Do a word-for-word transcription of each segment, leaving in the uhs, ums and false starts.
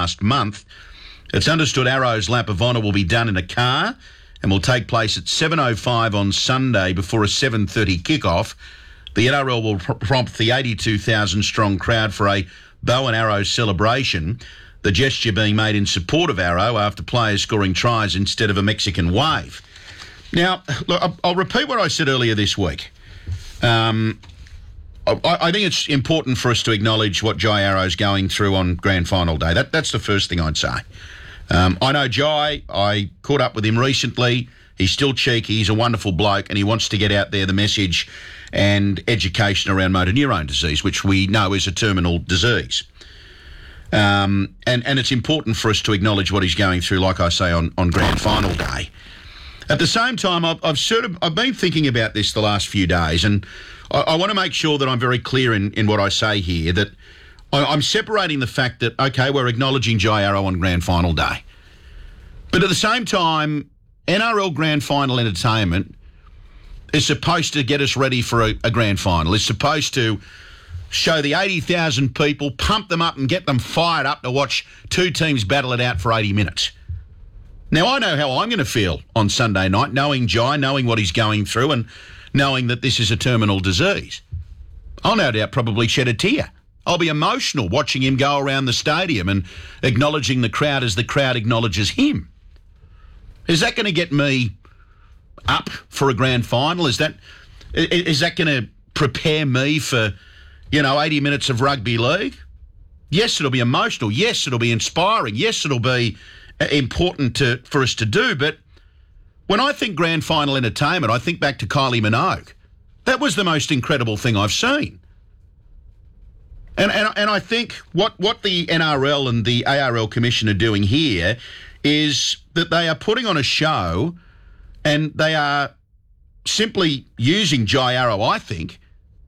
last month. It's understood Arrow's Lap of Honour will be done in a car and will take place at seven oh five on Sunday before a seven thirty kickoff. The N R L will pr- prompt the eighty-two thousand strong crowd for a bow and arrow celebration, the gesture being made in support of Arrow after players scoring tries instead of a Mexican wave. Now, look, I'll repeat what I said earlier this week. Um, I, I think it's important for us to acknowledge what Jai Arrow's going through on Grand Final Day. That, that's the first thing I'd say. Um, I know Jai. I caught up with him recently. He's still cheeky. He's a wonderful bloke, and he wants to get out there the message and education around motor neurone disease, which we know is a terminal disease. Um, and, and it's important for us to acknowledge what he's going through, like I say, on, on Grand Final Day. At the same time, I've, I've sort of I've been thinking about this the last few days, and I, I want to make sure that I'm very clear in, in what I say here, that I, I'm separating the fact that, OK, we're acknowledging Jai Arrow on Grand Final Day. But at the same time, N R L Grand Final entertainment is supposed to get us ready for a, a Grand Final. It's supposed to show the eighty thousand people, pump them up and get them fired up to watch two teams battle it out for eighty minutes. Now, I know how I'm going to feel on Sunday night, knowing Jai, knowing what he's going through and knowing that this is a terminal disease. I'll no doubt probably shed a tear. I'll be emotional watching him go around the stadium and acknowledging the crowd as the crowd acknowledges him. Is that going to get me up for a grand final? Is that is that going to prepare me for, you know, eighty minutes of rugby league? Yes, it'll be emotional. Yes, it'll be inspiring. Yes, it'll be important to for us to do. But when I think grand final entertainment, I think back to Kylie Minogue. That was the most incredible thing I've seen. And and and I think what what the N R L and the A R L Commission are doing here is that they are putting on a show, and they are simply using Jai Arrow, I think,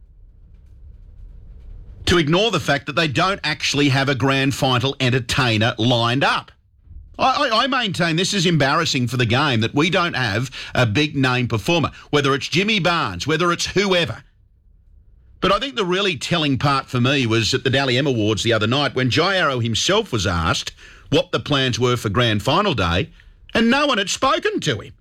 to ignore the fact that they don't actually have a grand final entertainer lined up. I, I, I maintain this is embarrassing for the game, that we don't have a big name performer, whether it's Jimmy Barnes, whether it's whoever. But I think the really telling part for me was at the Dally M Awards the other night when Jai Arrow himself was asked what the plans were for Grand Final Day, and no one had spoken to him.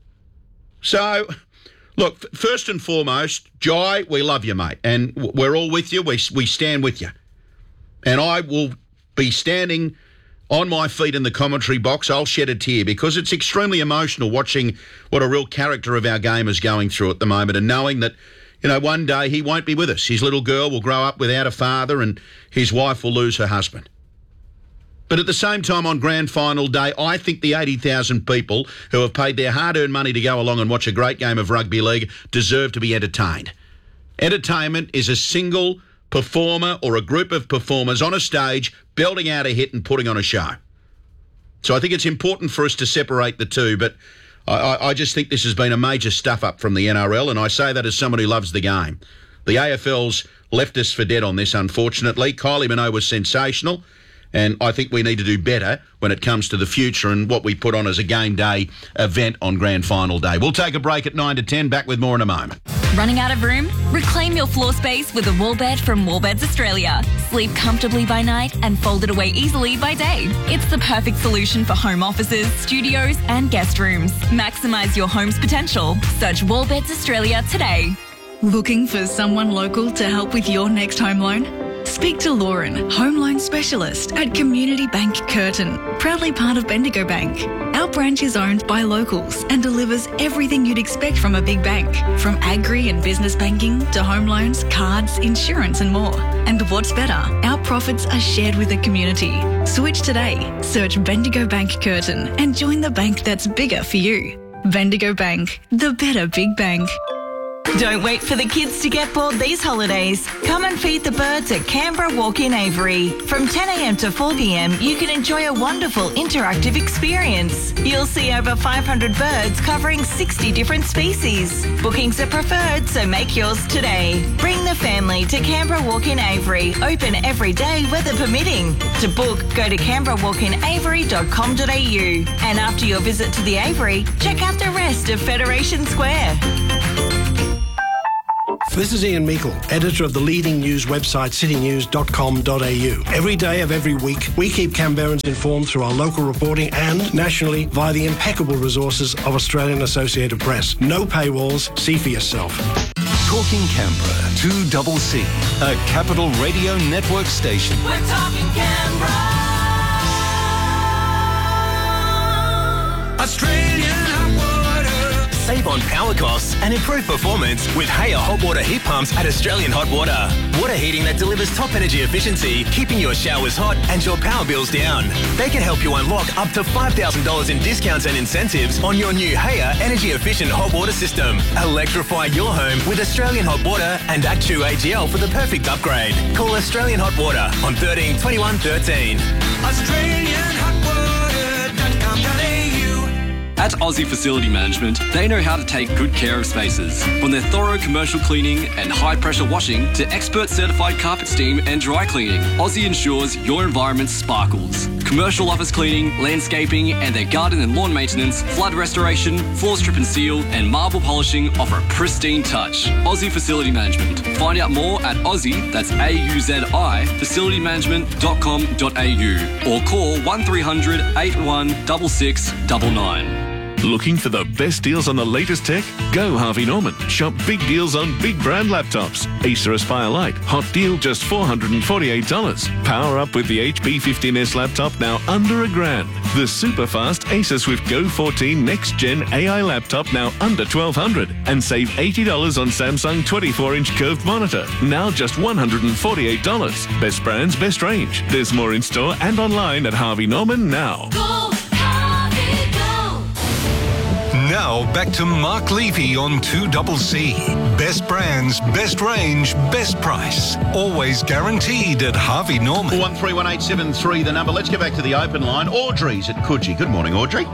So, look, first and foremost, Jai, we love you, mate, and we're all with you. We we stand with you. And I will be standing on my feet in the commentary box. I'll shed a tear because it's extremely emotional watching what a real character of our game is going through at the moment, and knowing that, you know, one day he won't be with us. His little girl will grow up without a father and his wife will lose her husband. But at the same time, on Grand Final Day, I think the eighty thousand people who have paid their hard-earned money to go along and watch a great game of rugby league deserve to be entertained. Entertainment is a single performer or a group of performers on a stage belting out a hit and putting on a show. So I think it's important for us to separate the two, but I, I just think this has been a major stuff-up from the N R L, and I say that as someone who loves the game. The A F L's left us for dead on this, unfortunately. Kylie Minogue was sensational, and I think we need to do better when it comes to the future and what we put on as a game day event on Grand Final Day. We'll take a break at nine to ten. Back with more in a moment. Running out of room? Reclaim your floor space with a wall bed from Wallbeds Australia. Sleep comfortably by night and fold it away easily by day. It's the perfect solution for home offices, studios and guest rooms. Maximise your home's potential. Search Wallbeds Australia today. Looking for someone local to help with your next home loan? Speak to Lauren, home loan specialist at Community Bank Curtin, proudly part of Bendigo Bank. Our branch is owned by locals and delivers everything you'd expect from a big bank, from agri and business banking to home loans, cards, insurance and more. And what's better, our profits are shared with the community. Switch today. Search Bendigo Bank Curtin and join the bank that's bigger for you. Bendigo Bank, the better big bank. Don't wait for the kids to get bored these holidays. Come and feed the birds at Canberra Walk-in Aviary. From ten a.m. to four p.m, you can enjoy a wonderful interactive experience. You'll see over five hundred birds covering sixty different species. Bookings are preferred, so make yours today. Bring the family to Canberra Walk-in Aviary. Open every day, weather permitting. To book, go to canberra walk in aviary dot com dot a u. And after your visit to the aviary, check out the rest of Federation Square. This is Ian Meikle, editor of the leading news website city news dot com dot a u. Every day of every week, we keep Canberrans informed through our local reporting and nationally via the impeccable resources of Australian Associated Press. No paywalls, see for yourself. Talking Canberra, two C C, a Capital Radio Network station. We're talking Canberra. Australian hot water. Save on power costs and improve performance with Haya hot water heat pumps at Australian Hot Water. Water heating that delivers top energy efficiency, keeping your showers hot and your power bills down. They can help you unlock up to five thousand dollars in discounts and incentives on your new Haya energy efficient hot water system. Electrify your home with Australian Hot Water and Act two A G L for the perfect upgrade. Call Australian Hot Water on thirteen twenty-one thirteen. Australian hot water dot com dot a u. At Aussie Facility Management, they know how to take good care of spaces. From their thorough commercial cleaning and high-pressure washing to expert certified carpet steam and dry cleaning, Aussie ensures your environment sparkles. Commercial office cleaning, landscaping, and their garden and lawn maintenance, flood restoration, floor strip and seal, and marble polishing offer a pristine touch. Aussie Facility Management. Find out more at Aussie, that's A U Z I, facility management dot com dot a u or call one three hundred eight one six six nine nine. Looking for the best deals on the latest tech? Go Harvey Norman. Shop big deals on big brand laptops. Acer Aspire Lite, hot deal just four hundred forty-eight dollars. Power up with the H P fifteen S laptop now under a grand. The super fast Acer Swift Go fourteen Next Gen A I laptop now under twelve hundred dollars. And save eighty dollars on Samsung twenty-four inch curved monitor, now just one hundred forty-eight dollars. Best brands, best range. There's more in store and online at Harvey Norman now. Go, Harvey, go. Now back to Mark Levy on two C C. Best brands, best range, best price. Always guaranteed at Harvey Norman. one three one eight seven three, the number. Let's get back to the open line. Audrey's at Coogee. Good morning, Audrey.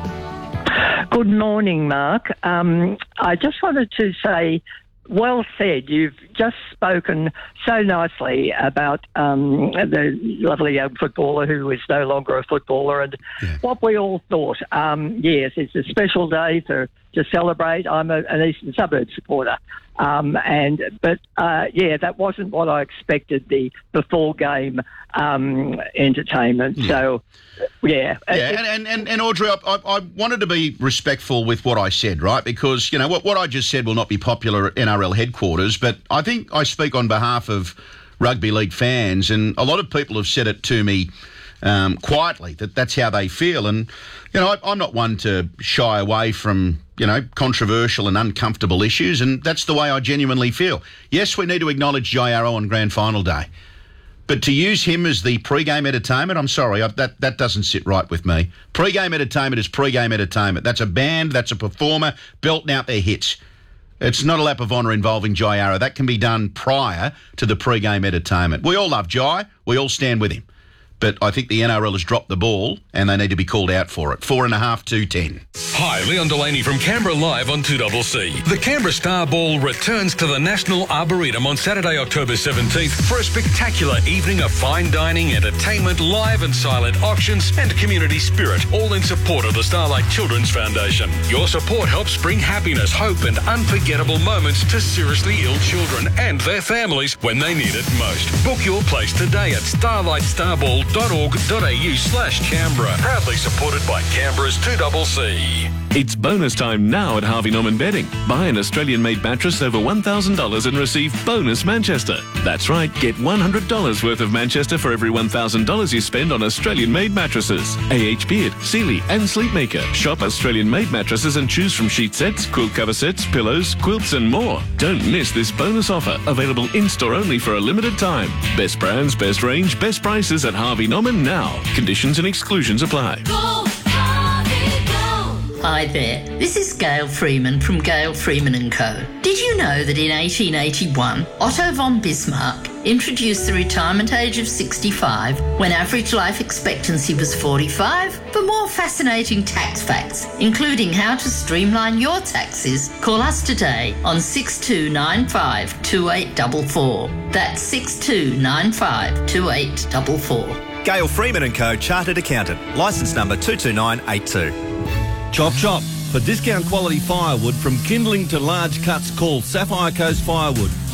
Good morning, Mark. Um, I just wanted to say, well said. You've just spoken so nicely about um, the lovely young footballer who is no longer a footballer, and yeah. what we all thought. Um, yes, it's a special day for to celebrate. I'm a, an Eastern Suburbs supporter, um, and but uh, yeah, that wasn't what I expected. The before game um, entertainment. Yeah. So. Yeah, yeah, and, and, and, and Audrey, I, I, I wanted to be respectful with what I said, right? Because, you know, what, what I just said will not be popular at N R L headquarters, but I think I speak on behalf of rugby league fans, and a lot of people have said it to me um, quietly, that that's how they feel. And, you know, I, I'm not one to shy away from, you know, controversial and uncomfortable issues, and that's the way I genuinely feel. Yes, we need to acknowledge Jai Arrow on Grand Final Day. But to use him as the pre-game entertainment, I'm sorry, I, that, that doesn't sit right with me. Pre-game entertainment is pre-game entertainment. That's a band, that's a performer, belting out their hits. It's not a lap of honour involving Jai Arrow. That can be done prior to the pre-game entertainment. We all love Jai. We all stand with him. But I think the N R L has dropped the ball and they need to be called out for it. Four and a half to ten. Hi, Leon Delaney from Canberra Live on two C C. The Canberra Star Ball returns to the National Arboretum on Saturday, October seventeenth for a spectacular evening of fine dining, entertainment, live and silent auctions and community spirit, all in support of the Starlight Children's Foundation. Your support helps bring happiness, hope and unforgettable moments to seriously ill children and their families when they need it most. Book your place today at starlight star ball dot org dot a u slash Canberra. Proudly supported by Canberra's two C C. It's bonus time now at Harvey Norman Bedding. Buy an Australian-made mattress over one thousand dollars and receive bonus Manchester. That's right, get one hundred dollars worth of Manchester for every one thousand dollars you spend on Australian-made mattresses. A H Beard, Sealy and Sleepmaker. Shop Australian-made mattresses and choose from sheet sets, quilt cover sets, pillows, quilts and more. Don't miss this bonus offer, available in-store only for a limited time. Best brands, best range, best prices at Harvey Norman now. Conditions and exclusions apply. Go, Harvey, go. Hi there, this is Gail Freeman from Gail Freeman and Co. Did you know that in eighteen eighty-one, Otto von Bismarck introduced the retirement age of sixty-five when average life expectancy was forty-five? For more fascinating tax facts, including how to streamline your taxes, call us today on six two nine five two eight four four. That's six two nine five two eight four four. Gail Freeman and Co. Chartered Accountant. Licence number two two nine eight two. Chop chop. For discount quality firewood from kindling to large cuts, call Sapphire Coast Firewood.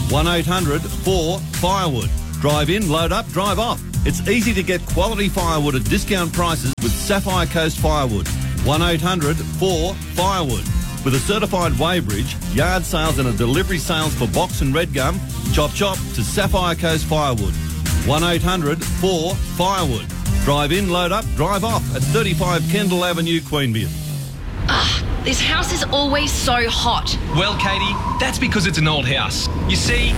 one eight hundred four firewood. Drive in, load up, drive off. It's easy to get quality firewood at discount prices with Sapphire Coast Firewood. one eight hundred four firewood. With a certified weighbridge, yard sales and a delivery sales for box and red gum, chop chop to Sapphire Coast Firewood. one eight hundred four firewood. Drive in, load up, drive off at thirty-five Kendall Avenue, Queanbeyan. Ah, this house is always so hot. Well, Katie, that's because it's an old house. You see...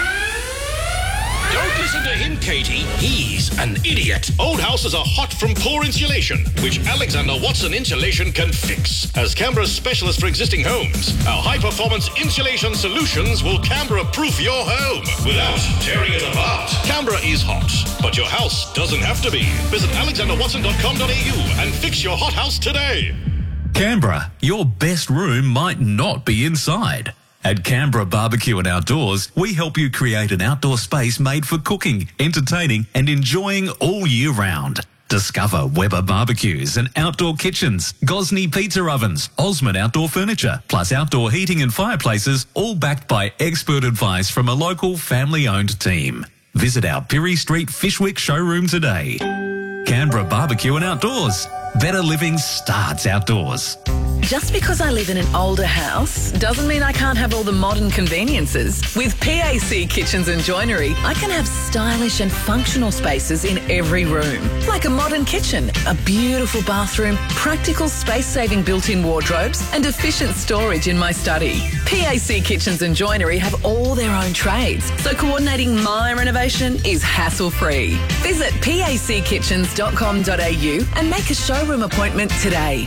Don't listen to him, Katie. He's an idiot. Old houses are hot from poor insulation, which Alexander Watson Insulation can fix. As Canberra's specialist for existing homes, our high-performance insulation solutions will Canberra-proof your home without tearing it apart. Canberra is hot, but your house doesn't have to be. Visit alexander watson dot com dot a u and fix your hot house today. Canberra, your best room might not be inside. At Canberra Barbecue and Outdoors, we help you create an outdoor space made for cooking, entertaining and enjoying all year round. Discover Weber barbecues and outdoor kitchens, Gosney pizza ovens, Osmond outdoor furniture, plus outdoor heating and fireplaces, all backed by expert advice from a local family-owned team. Visit our Pirie Street Fishwick showroom today. Canberra Barbecue and Outdoors. Better living starts outdoors. Just because I live in an older house doesn't mean I can't have all the modern conveniences. With P A C Kitchens and Joinery, I can have stylish and functional spaces in every room. Like a modern kitchen, a beautiful bathroom, practical space-saving built-in wardrobes and efficient storage in my study. P A C Kitchens and Joinery have all their own trades, so coordinating my renovation is hassle-free. Visit p a c kitchens dot com dot a u and make a showroom appointment today.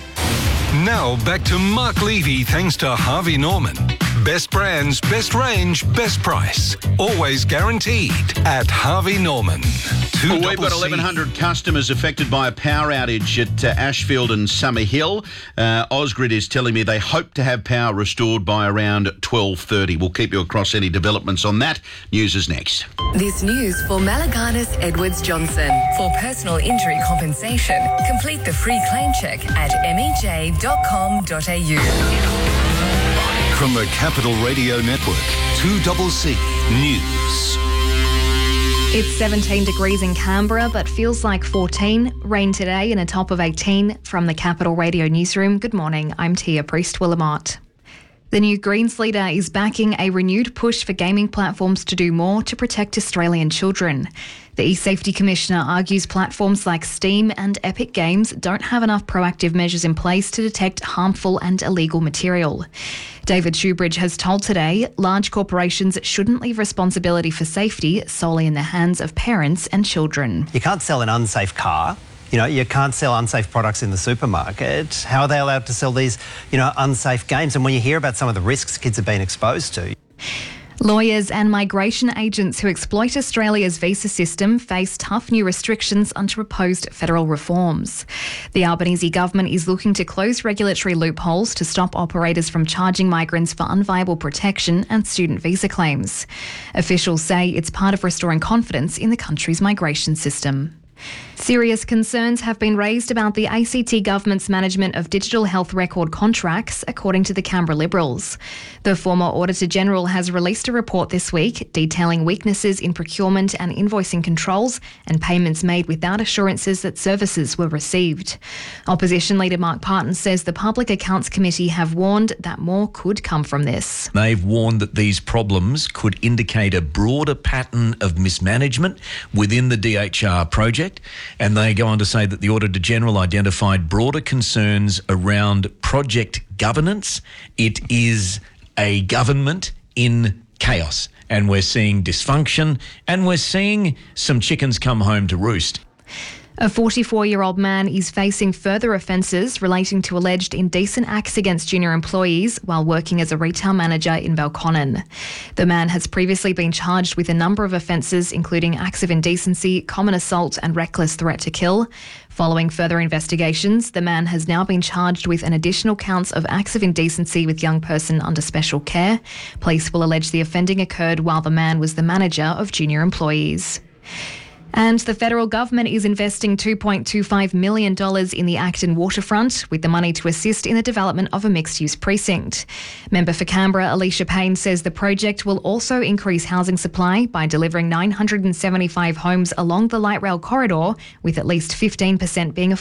Now back to Mark Levy thanks to Harvey Norman. Best brands, best range, best price. Always guaranteed at Harvey Norman. Well, we've got eleven hundred customers affected by a power outage at uh, Ashfield and Summerhill. Uh, Ausgrid is telling me they hope to have power restored by around twelve thirty. We'll keep you across any developments on that. News is next. This news for Malaganas Edwards Johnson. For personal injury compensation, complete the free claim check at m e j dot com dot a u. From the Capital Radio Network, two C C News. It's seventeen degrees in Canberra, but feels like fourteen. Rain today and a top of eighteen. From the Capital Radio Newsroom, good morning. I'm Tia Priest-Willamott. The new Greens leader is backing a renewed push for gaming platforms to do more to protect Australian children. The eSafety Commissioner argues platforms like Steam and Epic Games don't have enough proactive measures in place to detect harmful and illegal material. David Shoebridge has told Today large corporations shouldn't leave responsibility for safety solely in the hands of parents and children. You can't sell an unsafe car. You know, you can't sell unsafe products in the supermarket. How are they allowed to sell these, you know, unsafe games? And when you hear about some of the risks kids have been exposed to... Lawyers and migration agents who exploit Australia's visa system face tough new restrictions under proposed federal reforms. The Albanese government is looking to close regulatory loopholes to stop operators from charging migrants for unviable protection and student visa claims. Officials say it's part of restoring confidence in the country's migration system. Serious concerns have been raised about the A C T government's management of digital health record contracts, according to the Canberra Liberals. The former Auditor-General has released a report this week detailing weaknesses in procurement and invoicing controls and payments made without assurances that services were received. Opposition leader Mark Parton says the Public Accounts Committee have warned that more could come from this. They've warned that these problems could indicate a broader pattern of mismanagement within the D H R project. And they go on to say that the Auditor-General identified broader concerns around project governance. It is a government in chaos, and we're seeing dysfunction, and we're seeing some chickens come home to roost. A forty-four-year-old man is facing further offences relating to alleged indecent acts against junior employees while working as a retail manager in Belconnen. The man has previously been charged with a number of offences, including acts of indecency, common assault and reckless threat to kill. Following further investigations, the man has now been charged with an additional counts of acts of indecency with young person under special care. Police will allege the offending occurred while the man was the manager of junior employees. And the federal government is investing two point two five million dollars in the Acton waterfront, with the money to assist in the development of a mixed-use precinct. Member for Canberra, Alicia Payne, says the project will also increase housing supply by delivering nine hundred seventy-five homes along the light rail corridor, with at least fifteen percent being